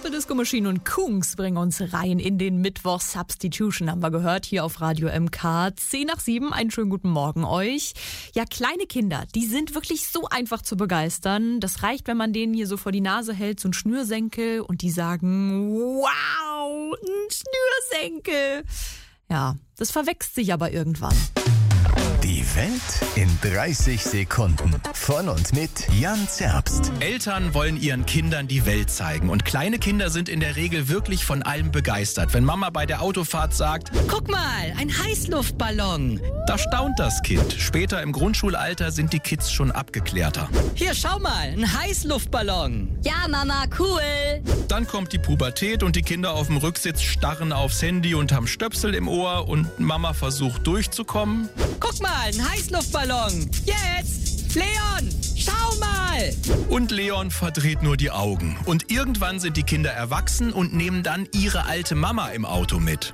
Purple Disco Machine und Kungs bringen uns rein in den Mittwoch. Substitution haben wir gehört hier auf Radio MK. 6:10, einen schönen guten Morgen euch. Ja, kleine Kinder, die sind wirklich so einfach zu begeistern. Das reicht, wenn man denen hier so vor die Nase hält, so ein Schnürsenkel, und die sagen, wow, ein Schnürsenkel. Ja, das verwechselt sich aber irgendwann. Die Welt in 30 Sekunden. Von und mit Jan Zerbst. Eltern wollen ihren Kindern die Welt zeigen. Und kleine Kinder sind in der Regel wirklich von allem begeistert. Wenn Mama bei der Autofahrt sagt, guck mal, ein Heißluftballon. da staunt das Kind. Später im Grundschulalter sind die Kids schon abgeklärter. Hier, schau mal, ein Heißluftballon. Ja, Mama, cool. Dann kommt die Pubertät und die Kinder auf dem Rücksitz starren aufs Handy und haben Stöpsel im Ohr und Mama versucht durchzukommen. Guck mal, ein Heißluftballon. Jetzt, Leon, schau mal. Und Leon verdreht nur die Augen. Und irgendwann sind die Kinder erwachsen und nehmen dann ihre alte Mama im Auto mit.